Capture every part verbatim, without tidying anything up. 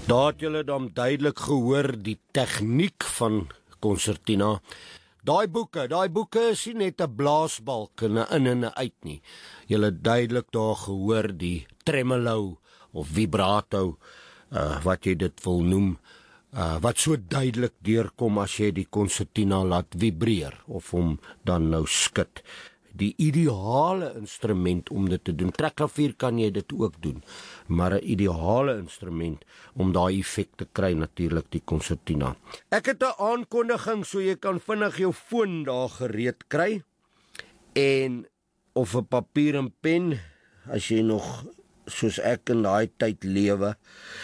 Daar het julle dan duidelik gehoor die tegniek van Concertina. Daai boeke, daai boeke is nie net 'n blaasbalk en 'n in en 'n uit nie. Julle duidelik daar gehoor die tremolo of vibrato, uh, wat jy dit wil noem, uh, wat so duidelik deurkom as jy die Concertina laat vibreer of hom dan nou skud. Die ideale instrument om dit te doen. Trekklavier kan jy dit ook doen, maar 'n ideale instrument om daai effek te kry, natuurlik die Concertina. Ek het 'n aankondiging, so jy kan vinnig jou foon daar gereed kry, en of 'n papier en pen, as jy nog soos ek in daai tyd lewe.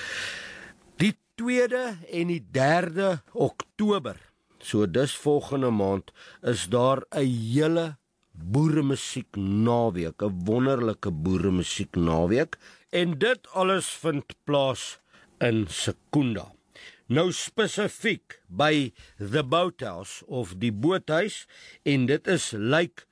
Die tweede en die derde Oktober, so dis volgende maand, is daar 'n hele boeremusiek naweek, 'n wonderlike boeremusiek naweek, en dit alles vind plaas in Secunda. Nou spesifiek by The Boathouse of die Boothuis, en dit is Lake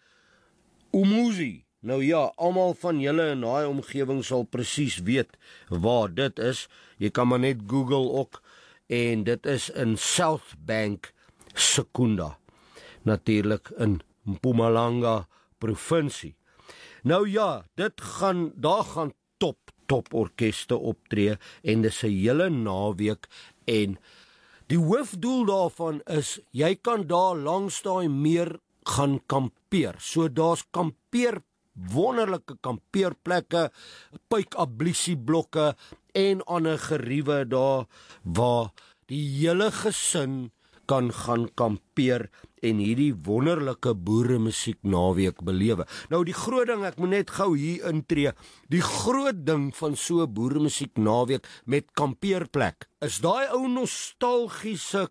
Umuzi. Nou ja, almal van julle in daai omgewing sal presies weet waar dit is. Jy kan maar net Google ook, en dit is in South Bank, Secunda. Natuurlik in Mpumalanga provinsie. Nou ja, dit gaan, daar gaan top, top orkeste optree, en dis 'n hele naweek, en die hoofdoel daarvan is, jy kan daar langs daai meer gaan kampeer, so daar's kampeer, wonderlike kampeerplekke, puikablusieblokke, en ander geriewe daar, waar die hele gesin kan gaan kampeer en hierdie wonderlike boeremusiek naweek belewe. Nou die groot ding, ek moet net gou hier intree, die groot ding van so boeremusiek naweek met kampeerplek, is daai ou nostalgiese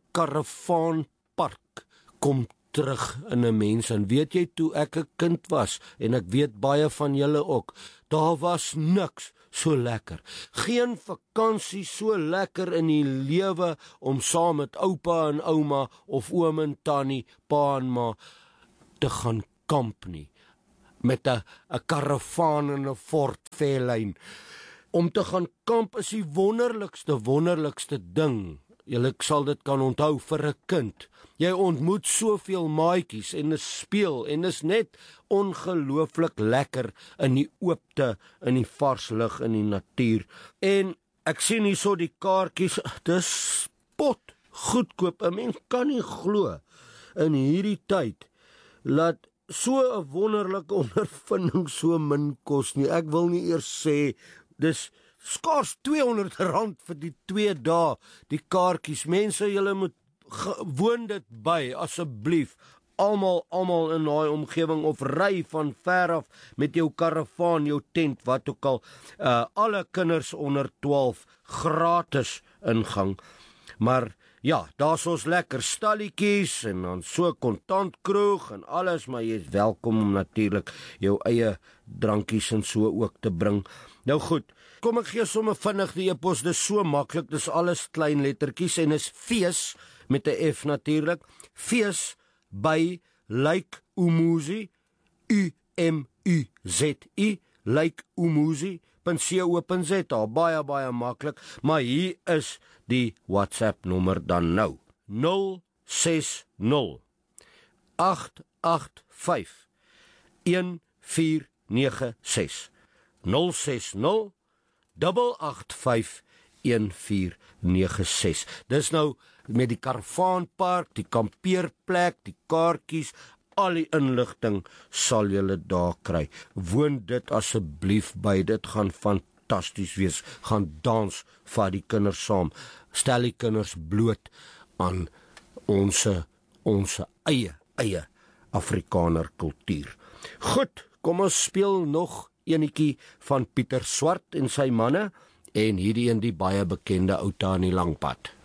karavaanpark kom terug in 'n mens, en weet jy, toe ek 'n kind was, en ek weet baie van julle ook, daar was niks so lekker. Geen vakansie so lekker in die lewe om saam met oupa en ouma of oom en tannie, pa en ma te gaan kamp nie. Met 'n 'n karavaan en 'n Ford Fairlane. Om te gaan kamp is die wonderlikste, wonderlikste ding. Julle sal dit kan onthou vir 'n kind. Jy ontmoet soveel maatjies en is speel en is net ongelooflik lekker in die oopte, in die vars lug, in die natuur. En ek sien hierso die kaartjies, dis spot goedkoop. 'n Mens kan nie glo in hierdie tyd laat so 'n wonderlike ondervinding so min kos nie. Ek wil nie eers sê dis skaars tweehonderd rand vir die twee dae, die kaartjies. Mense, julle moet woon dit by, asseblief. Almal, almal in daai omgewing, of ry van ver af met jou karavaan, jou tent, wat ook al. Uh, alle kinders onder twaalf, gratis ingang. Maar ja, daar's ons lekker stalletjies, en dan so kontantkroeg en alles, maar jy is welkom om natuurlik jou eie drankies en so ook te bring. Nou goed, kom ek gee sommer vinnig die e-pos, dis so maklik, dis alles klein lettertjies, en is fees, met 'n F natuurlik, fees by Lake Umuzi, U M U Z I, Lake Umuzi, .co.za, baie, baie maklik, maar hier is die WhatsApp nommer dan nou, nul ses nul, agt agt vyf, een vier nege ses, nul ses nul, agt agt vyf, een vier nege ses. Dis nou met die karavaanpark, die kampeerplek, die kaartjies, al die inligting sal julle daar kry. Woon dit asseblief by, dit gaan fantasties wees. Gaan dans, vat die kinders saam, stel die kinders bloot aan ons ons eie, eie Afrikaner kultuur. Goed, kom ons speel nog enetjie van Pieter Swart en sy manne, en hierdie een die baie bekende Ou Tannie Langpad.